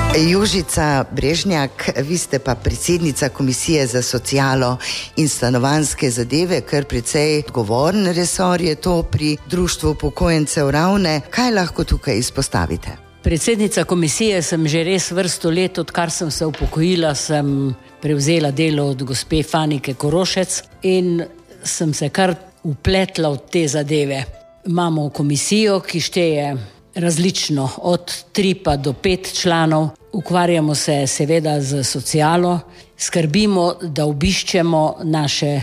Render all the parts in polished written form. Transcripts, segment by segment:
Jožica Brežnjak, vi ste pa predsednica Komisije za socialo in stanovanjske zadeve, kar precej odgovoren resor je to pri Društvu upokojencev Ravne. Kaj lahko tukaj izpostavite? Predsednica komisije sem že res vrsto let, odkar sem se upokojila, sem prevzela delo od gospe Fanike Korošec in sem se kar upletla v te zadeve. Imamo komisijo, ki šteje različno, od 3 pa do 5 članov. Ukvarjamo se seveda z socialo, skrbimo, da obiščemo naše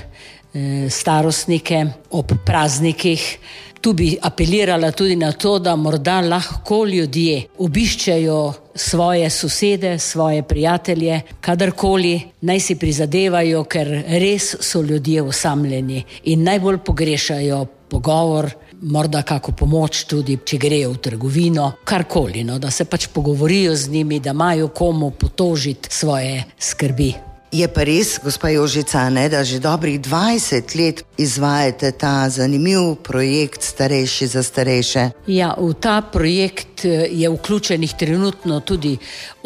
starostnike ob praznikih. Tu bi apelirala tudi na to, da morda lahko ljudje obiščejo svoje sosede, svoje prijatelje, kadarkoli, naj si prizadevajo, ker res so ljudje osamljeni in najbolj pogrešajo pogovor, morda kako pomoč tudi, če grejo v trgovino, karkoli, da se pač pogovorijo z njimi, da imajo komu potožiti svoje skrbi. Je pa res, gospa Jožica, da že dobrih 20 let izvajate ta zanimiv projekt Starejši za starejše. Ja, v ta projekt je vključenih trenutno tudi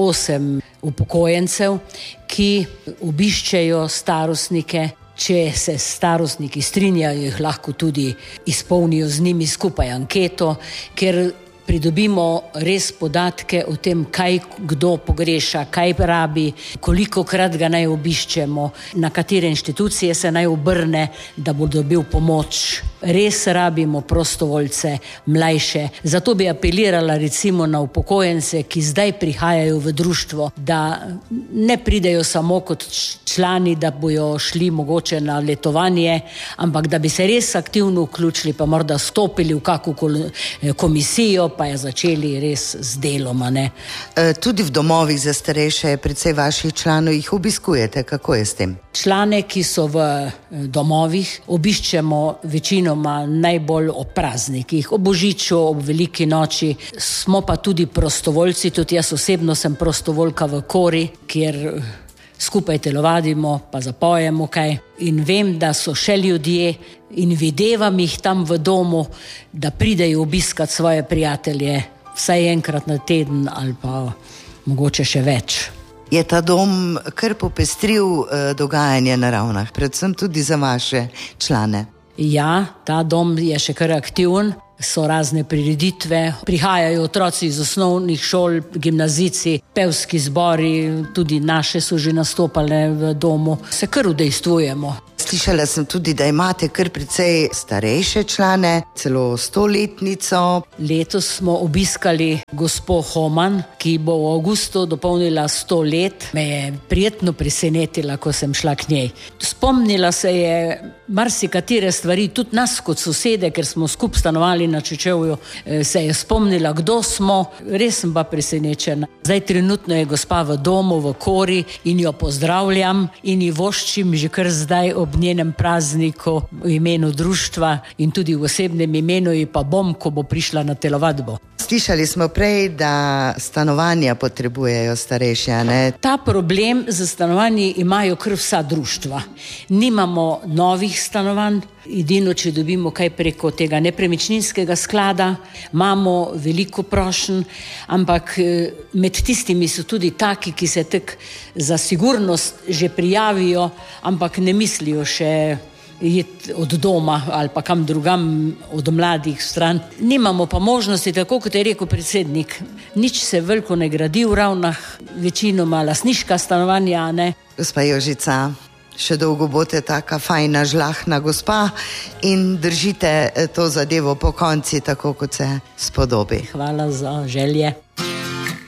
8 upokojencev, ki obiščejo starostnike. Če se starostniki strinjajo, jih lahko tudi izpolnijo z njimi skupaj anketo, ker pridobimo res podatke o tem, kaj kdo pogreša, kaj rabi, kolikokrat ga naj obiščemo, na katere inštitucije se naj obrne, da bo dobil pomoč. Res rabimo prostovoljce, mlajše. Zato bi apelirala recimo na upokojence, ki zdaj prihajajo v društvo, da ne pridejo samo kot člani, da bojo šli mogoče na letovanje, ampak da bi se res aktivno vključili, pa morda stopili v kakšno komisijo, pa je začeli res z delom. Tudi v domovih za starejše precej vaših članov jih obiskujete. Kako je s tem? Člane, ki so v domovih, obiščemo večinoma najbolj ob praznikih, ob božiču, ob veliki noči. Smo pa tudi prostovoljci, tudi jaz osebno sem prostovoljka v Kori, kjer skupaj telovadimo, pa zapojemo kaj. In vem, da so še ljudje in videvam jih tam v domu, da pridejo obiskat svoje prijatelje vsaj enkrat na teden ali pa mogoče še več. Je ta dom kar popestril dogajanje na Ravnah, predvsem tudi za vaše člane? Ja, ta dom je še kar aktiven. So razne prireditve, prihajajo otroci iz osnovnih šol, gimnazijci, pevski zbori, tudi naše so že nastopale v domu. Se kar udejstvujemo. Slišala sem tudi, da imate kar precej starejše člane, celo 100-letnico. Letos smo obiskali gospo Homan, ki bo v avgustu dopolnila 100 let. Me je prijetno presenetila, ko sem šla k njej. Spomnila se je marsikatere stvari, tudi nas kot sosede, ker smo skupaj stanovali na Čečevju, se je spomnila, kdo smo. Res sem pa presenečena. Zdaj trenutno je gospa v domu v Kori in jo pozdravljam in ji voščim že kar zdaj ob njenem prazniku v imenu društva in tudi v osebnem imenu ji pa bom, ko bo prišla na telovadbo. Slišali smo prej, da stanovanja potrebujejo starejši, Ta problem za stanovanji imajo kar vsa društva. Nimamo novih stanovanj, edino če dobimo kaj preko tega nepremičninskega sklada, imamo veliko prošenj, ampak med tistimi so tudi taki, ki se tak za sigurnost že prijavijo, ampak ne mislijo še iti od doma ali pa kam drugam od mladih stran. Nimamo pa možnosti, tako kot je rekel predsednik, nič se veliko ne gradi v Ravnah, večinoma lastniška stanovanja, Gospa Jožica, še dolgo boste taka fajna, žlahna gospa in držite to zadevo po konci, tako kot se spodobi. Hvala za želje.